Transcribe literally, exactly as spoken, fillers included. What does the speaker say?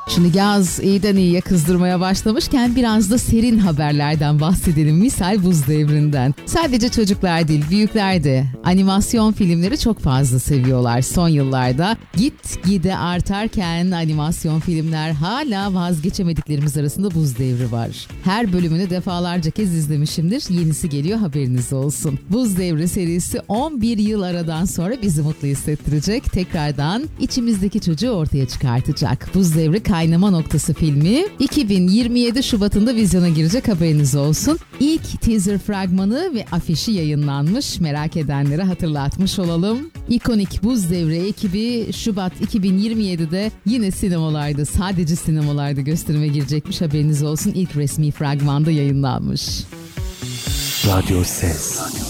Şimdi yaz iyiden iyiye kızdırmaya başlamışken biraz da serin haberlerden bahsedelim. Misal buz devrinden. Sadece çocuklar değil, büyükler de animasyon filmleri çok fazla seviyorlar son yıllarda. Git gide artarken animasyon filmler hala vazgeçemediklerimiz arasında buz devri var. Her bölümünü defalarca kez izlemişimdir. Yenisi geliyor, haberiniz olsun. Buz devri serisi on bir yıl aradan sonra bizi mutlu hissettirecek. Tekrardan içimizdeki çocuğu ortaya çıkartacak. Buz devri Kaynama Noktası filmi iki bin yirmi yedi Şubat'ında vizyona girecek, haberiniz olsun. İlk teaser fragmanı ve afişi yayınlanmış. Merak edenlere hatırlatmış olalım. İkonik Buz Devri ekibi Şubat iki bin yirmi yedide yine sinemalarda, sadece sinemalarda gösterime girecekmiş, haberiniz olsun. İlk resmi fragmanda yayınlanmış. Radyo Ses.